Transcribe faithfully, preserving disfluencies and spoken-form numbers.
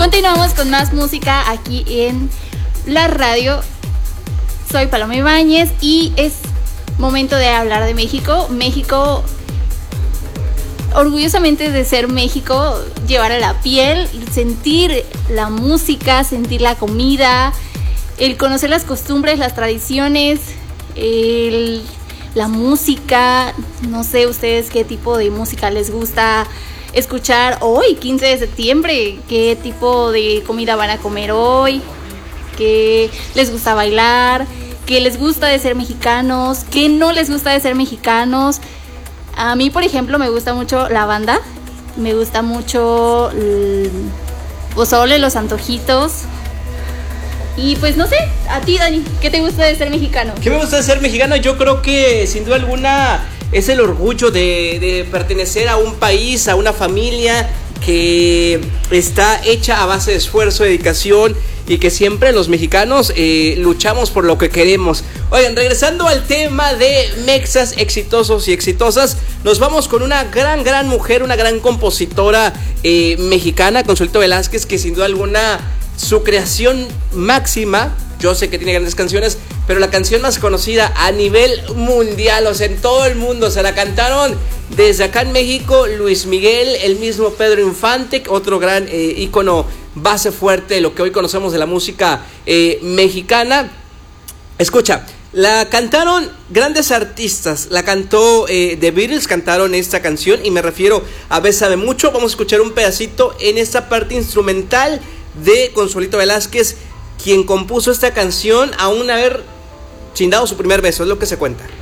Continuamos con más música aquí en la radio. Soy Paloma Ibáñez y es momento de hablar de México. México, orgullosamente de ser México, llevar a la piel, sentir la música, sentir la comida, el conocer las costumbres, las tradiciones, el, la música. No sé ustedes qué tipo de música les gusta escuchar hoy, quince de septiembre, qué tipo de comida van a comer hoy, qué les gusta bailar, qué les gusta de ser mexicanos, qué no les gusta de ser mexicanos. A mí, por ejemplo, me gusta mucho la banda, me gusta mucho el pozole, los antojitos. Y pues no sé, a ti, Dani, ¿qué te gusta de ser mexicano? ¿Qué me gusta de ser mexicano? Yo creo que sin duda alguna es el orgullo de, de pertenecer a un país, a una familia que está hecha a base de esfuerzo, dedicación, y que siempre los mexicanos eh, luchamos por lo que queremos. Oigan, regresando al tema de mexas exitosos y exitosas, nos vamos con una gran, gran mujer, una gran compositora eh, mexicana, Consuelo Velázquez, que sin duda alguna su creación máxima, yo sé que tiene grandes canciones, pero la canción más conocida a nivel mundial, o sea, en todo el mundo, se la cantaron desde acá en México Luis Miguel, el mismo Pedro Infante, otro gran eh, ícono, base fuerte de lo que hoy conocemos de la música eh, mexicana. Escucha, la cantaron grandes artistas, la cantó eh, The Beatles, cantaron esta canción, y me refiero a Bésame Mucho. Vamos a escuchar un pedacito en esta parte instrumental de Consuelito Velázquez, quien compuso esta canción aún haber sin dado su primer beso, es lo que se cuenta.